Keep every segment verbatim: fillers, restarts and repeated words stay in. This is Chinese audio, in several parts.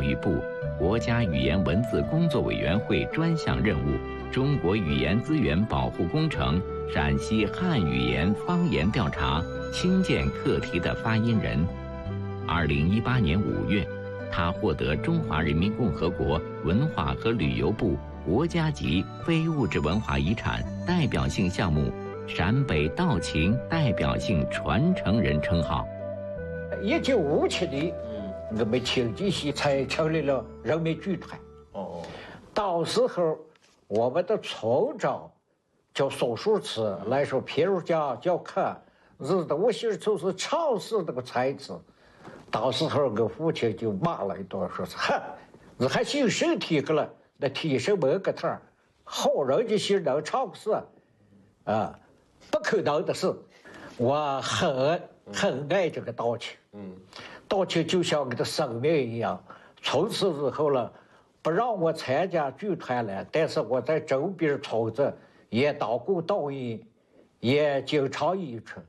育部国家语言文字工作委员会专项任务中国语言资源保护工程陕西汉语言方言调查清鉴课题的发言人。二零一八年五月，他获得中华人民共和国文化和旅游部国家级非物质文化遗产代表性项目陕北道情代表性传承人称号。 一九五七年，嗯，我们清吉县才成立了人民剧团。哦，到时候我们的村长叫宋树慈来说，譬如讲叫看日的我媳就是尝试那个才子。到时候我父亲就骂了一顿，说是哼，你还信身体个了？那提什么个头？好人家是能尝试，啊，不可能的事。我很很爱这个道情，嗯，道情就像我的生命一样。从此之后了，不让我参加剧团了，但是我在周边村子也当过导演，也经常演出。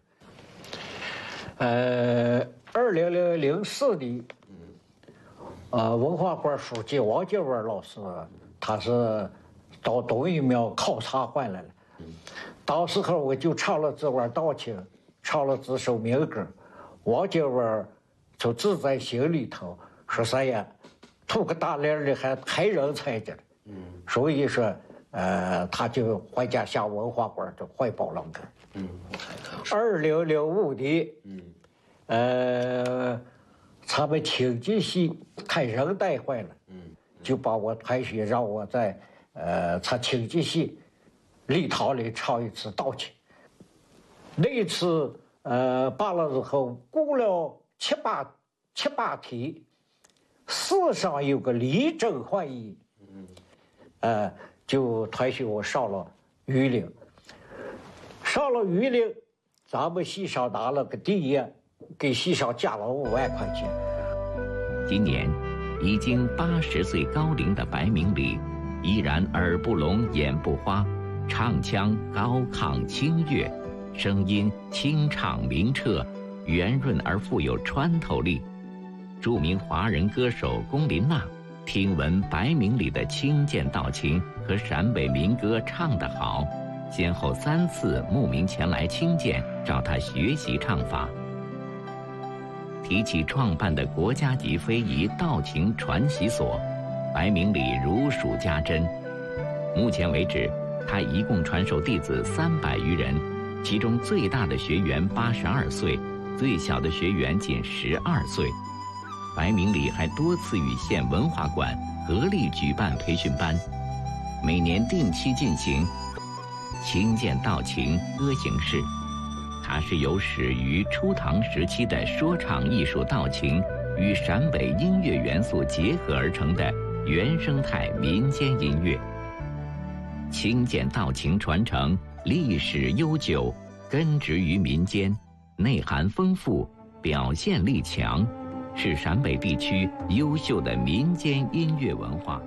呃，二零零零四年，呃，文化馆书记王金文老师，他是到东岳庙考察回来了。当时候我就唱了这段道情，唱了这首民歌，王金文就自在心里头说啥呀，图个大脸的还太人才着了。嗯，所以说，呃，他就回家向文化馆就汇报了个。嗯，二零零五年，嗯，呃，他们清吉县看人带坏了，嗯，就把我团学让我在呃他清吉县礼堂里唱一次道情。那一次呃罢了之后，过了七八七八天，市上有个李正会议，嗯，呃，就团学我上了榆林。上了榆林，咱们系上拿了个第一，给系上加了五万块钱。 今年已经八十岁高龄的白明礼，依然耳不聋眼不花，唱腔高亢清越，声音清畅明澈，圆润而富有穿透力。著名华人歌手龚琳娜听闻白明礼的清鉴道情和陕北民歌唱得好，先后三次慕名前来亲见，找他学习唱法。提起创办的国家级非遗道情传习所，白明礼如数家珍。目前为止，他一共传授弟子三百余人，其中最大的学员八十二岁，最小的学员仅十二岁。白明礼还多次与县文化馆合力举办培训班，每年定期进行清鉴道情歌行式。它是有始于初唐时期的说唱艺术道情与陕北音乐元素结合而成的原生态民间音乐。清鉴道情传承历史悠久，根植于民间，内涵丰富，表现力强，是陕北地区优秀的民间音乐文化。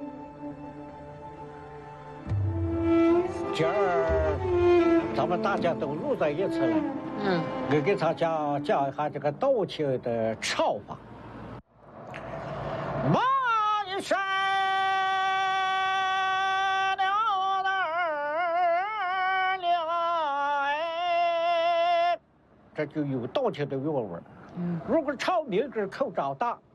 今儿咱们大家都入在一起了，嗯，我给大家讲一下这个道情的唱法。马一山了了哎，这就有道情的韵味。嗯，如果唱民歌口长大，